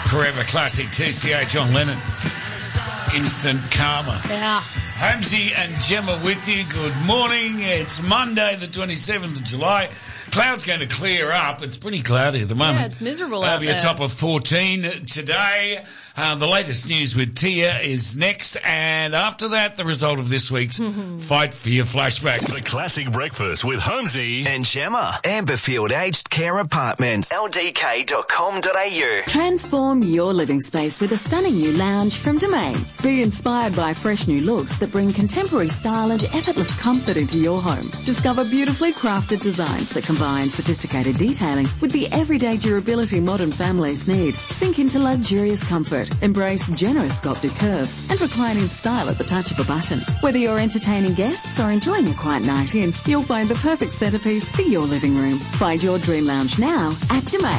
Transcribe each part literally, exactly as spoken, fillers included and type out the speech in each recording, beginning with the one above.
Forever Classic, T C A, John Lennon. Instant Karma. Yeah. Holmesy and Gemma with you. Good morning. It's Monday, the twenty-seventh of July. Cloud's going to clear up. It's pretty cloudy at the moment. Yeah, it's miserable There'll out be there. a top of fourteen today. Uh, the latest news with Tia is next, and after that, the result of this week's Fight for Your Flashback. The Classic Breakfast with Holmesy and Gemma. Amberfield Aged Care Apartments. L D K dot com dot A U. Transform your living space with a stunning new lounge from Domain. Be inspired by fresh new looks that bring contemporary style and effortless comfort into your home. Discover beautifully crafted designs that combine sophisticated detailing with the everyday durability modern families need. Sink into luxurious comfort. Embrace generous sculpted curves and reclining style at the touch of a button. Whether you're entertaining guests or enjoying a quiet night in, you'll find the perfect centerpiece for your living room. Find your dream lounge now at Domain.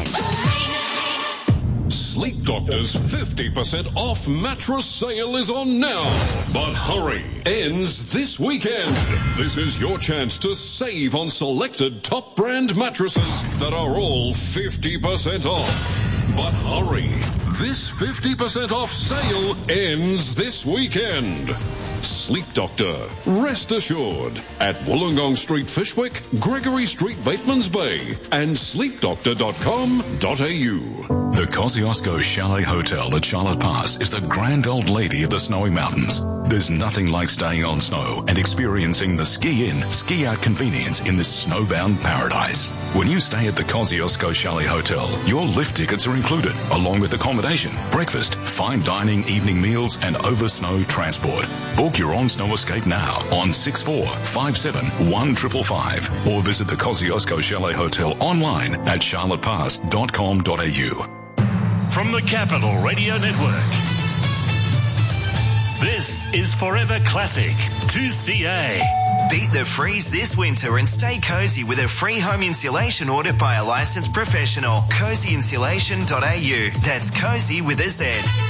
Sleep Doctor's fifty percent off mattress sale is on now. But hurry, ends this weekend. This is your chance to save on selected top brand mattresses that are all fifty percent off. But hurry, this fifty percent off sale ends this weekend. Sleep Doctor, rest assured, at Wollongong Street, Fishwick, Gregory Street, Batemans Bay, and sleep doctor dot com dot A U. The Kosciuszko Chalet Hotel at Charlotte Pass is the grand old lady of the snowy mountains. There's nothing like staying on snow and experiencing the ski-in, ski-out convenience in this snowbound paradise. When you stay at the Kosciuszko Chalet Hotel, your lift tickets are included, along with accommodation, breakfast, fine dining, evening meals, and over-snow transport. Book your on-snow escape now on six four five seven one five five five or visit the Kosciuszko Chalet Hotel online at charlotte pass dot com dot A U. from the Capital Radio Network. This is Forever Classic two C A. Beat the freeze this winter and stay cozy with a free home insulation audit by a licensed professional. cozy insulation dot A U. That's cozy with a Z.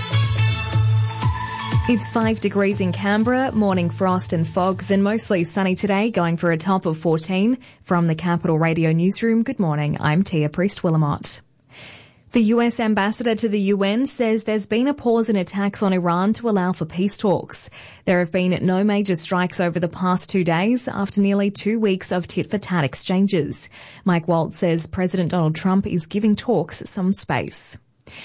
It's five degrees in Canberra, morning frost and fog, then mostly sunny today, going for a top of fourteen. From the Capital Radio Newsroom, good morning, I'm Tia Priest-Willamott. The U S ambassador to the U N says there's been a pause in attacks on Iran to allow for peace talks. There have been no major strikes over the past two days after nearly two weeks of tit-for-tat exchanges. Mike Waltz says President Donald Trump is giving talks some space.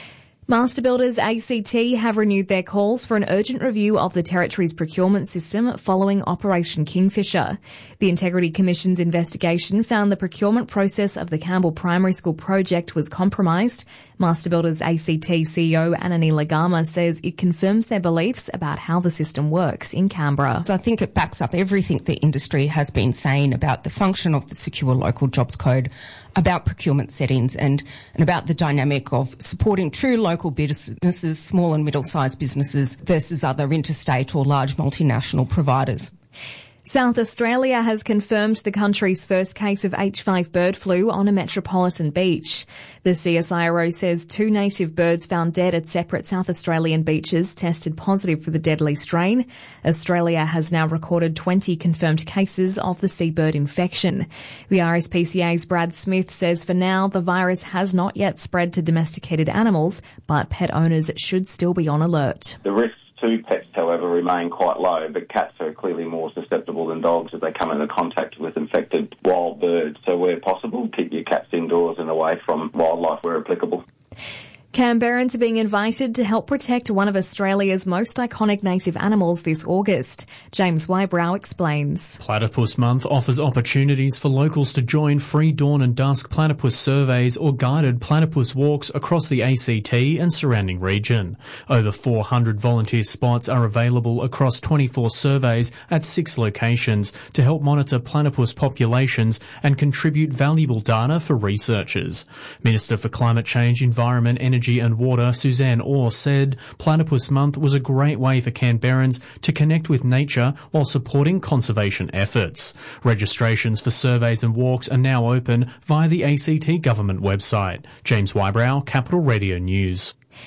Master Builders A C T have renewed their calls for an urgent review of the territory's procurement system following Operation Kingfisher. The Integrity Commission's investigation found the procurement process of the Campbell Primary School project was compromised. Master Builders A C T C E O Anani Lagama says it confirms their beliefs about how the system works in Canberra. I think it backs up everything the industry has been saying about the function of the Secure Local Jobs Code, about procurement settings and, and about the dynamic of supporting true local businesses, small and middle-sized businesses versus other interstate or large multinational providers. South Australia has confirmed the country's first case of H five bird flu on a metropolitan beach. The C S I R O says two native birds found dead at separate South Australian beaches tested positive for the deadly strain. Australia has now recorded twenty confirmed cases of the seabird infection. The R S P C A's Brad Smith says for now the virus has not yet spread to domesticated animals, but pet owners should still be on alert. The risks to pets, however, remain quite low, but cats are clearly more susceptible than dogs as they come into contact with infected wild birds. So where possible, keep your cats indoors and away from wildlife where applicable. Canberrans are being invited to help protect one of Australia's most iconic native animals this August. James Wybrow explains. Platypus Month offers opportunities for locals to join free dawn and dusk platypus surveys or guided platypus walks across the A C T and surrounding region. Over four hundred volunteer spots are available across twenty-four surveys at six locations to help monitor platypus populations and contribute valuable data for researchers. Minister for Climate Change, Environment, Energy and Water, Suzanne Orr, said Platypus Month was a great way for Canberrans to connect with nature while supporting conservation efforts. Registrations for surveys and walks are now open via the A C T government website. James Wybrow, Capital Radio News.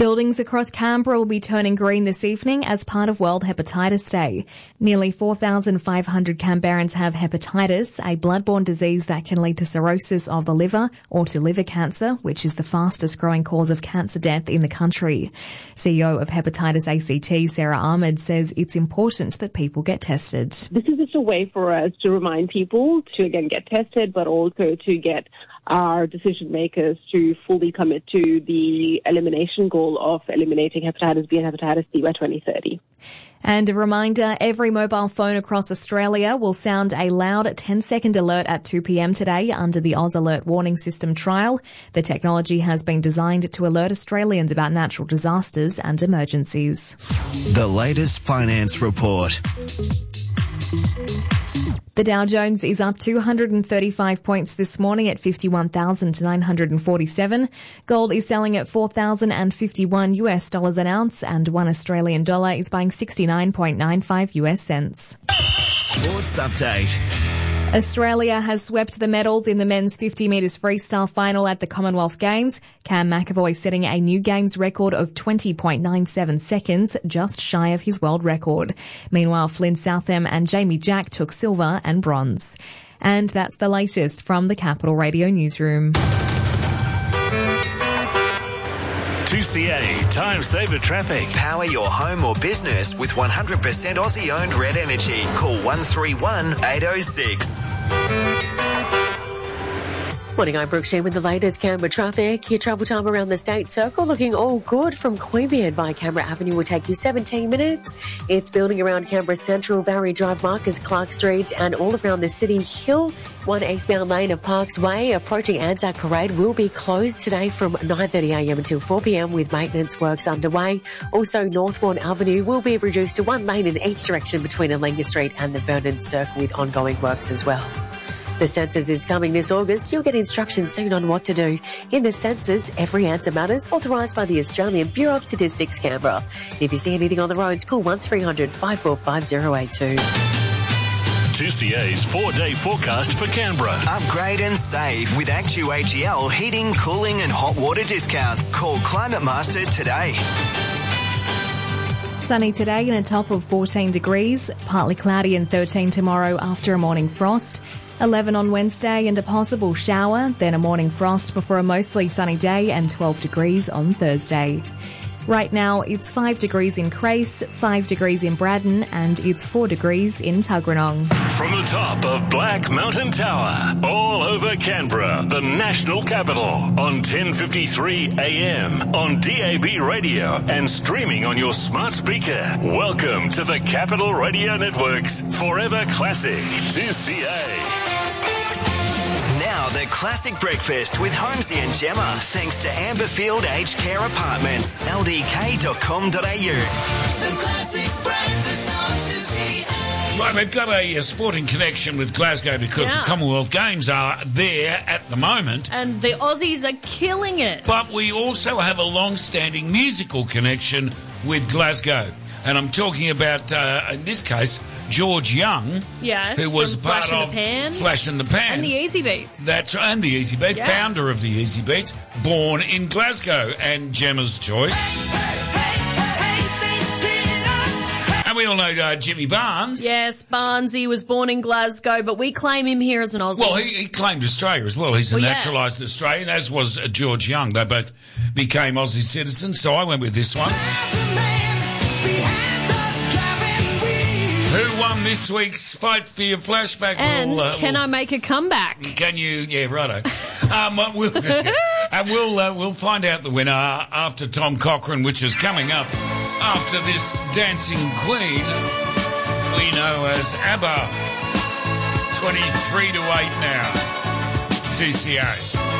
Buildings across Canberra will be turning green this evening as part of World Hepatitis Day. Nearly four thousand five hundred Canberrans have hepatitis, a bloodborne disease that can lead to cirrhosis of the liver or to liver cancer, which is the fastest growing cause of cancer death in the country. C E O of Hepatitis A C T, Sarah Ahmed, says it's important that people get tested. This is just a way for us to remind people to, again, get tested, but also to get our decision makers to fully commit to the elimination goal of eliminating hepatitis B and hepatitis C by twenty thirty. And a reminder, every mobile phone across Australia will sound a loud ten-second alert at two p.m. today under the Oz Alert warning system trial. The technology has been designed to alert Australians about natural disasters and emergencies. The latest finance report. The Dow Jones is up two hundred thirty-five points this morning at fifty-one thousand nine hundred forty-seven. Gold is selling at four thousand fifty-one U S dollars an ounce, and one Australian dollar is buying sixty-nine point nine five U S cents. Sports update. Australia has swept the medals in the men's fifty metres freestyle final at the Commonwealth Games. Cam McAvoy setting a new Games record of twenty point nine seven seconds, just shy of his world record. Meanwhile, Flynn Southam and Jamie Jack took silver and bronze. And that's the latest from the Capital Radio newsroom. two C A Time Saver Traffic. Power your home or business with one hundred percent Aussie-owned Red Energy. Call one three one, eight oh six. Morning, I'm Brooke Sheen with the latest Canberra traffic. Your travel time around the State Circle looking all good. From Queanbeyan by Canberra Avenue will take you seventeen minutes. It's building around Canberra Central, Barry Drive, Marcus Clark Street, and all around the City Hill. One eastbound lane of Parks Way approaching Anzac Parade will be closed today from nine thirty a m until four p m with maintenance works underway. Also, Northbourne Avenue will be reduced to one lane in each direction between Alinga Street and the Vernon Circle with ongoing works as well. The census is coming this August. You'll get instructions soon on what to do. In the census, every answer matters, authorised by the Australian Bureau of Statistics, Canberra. If you see anything on the roads, call one three hundred, five four five, zero eight two. two C A's four-day forecast for Canberra. Upgrade and save with Actu A G L heating, cooling and hot water discounts. Call Climate Master today. Sunny today and a top of fourteen degrees. Partly cloudy and thirteen tomorrow after a morning frost. eleven on Wednesday and a possible shower, then a morning frost before a mostly sunny day and twelve degrees on Thursday. Right now, it's five degrees in Crace, five degrees in Braddon, and it's four degrees in Tuggeranong. From the top of Black Mountain Tower, all over Canberra, the national capital, on ten fifty-three a m, on D A B radio, and streaming on your smart speaker. Welcome to the Capital Radio Network's Forever Classic two C A. Now the Classic Breakfast with Holmesy and Gemma, thanks to Amberfield Aged Care Apartments, L D K dot com dot a u. The Classic Breakfast on two C A. Right, we've got a, a sporting connection with Glasgow because Yeah. the Commonwealth Games are there at the moment. And the Aussies are killing it. But we also have a long-standing musical connection with Glasgow. And I'm talking about, uh, in this case, George Young, Yes, who was from part Flash in of the Pan. Flash in the Pan. And the Easy Beats. That's and the Easy Beat, Yeah. founder of the Easy Beats, born in Glasgow, and Gemma's choice. And we all know uh, Jimmy Barnes. Yes, Barnesy was born in Glasgow, but we claim him here as an Aussie. Well, he, he claimed Australia as well. He's a Well, yeah. naturalised Australian, as was uh, George Young. They both became Aussie citizens, so I went with this one. Who won this week's Fight for Your Flashback? and We'll, uh, can we'll- I make a comeback? Can you? Yeah, righto. um, uh, we'll, and we'll uh, we'll find out the winner after Tom Cochrane, which is coming up after this dancing queen we know as ABBA. Twenty-three to eight now. two C A.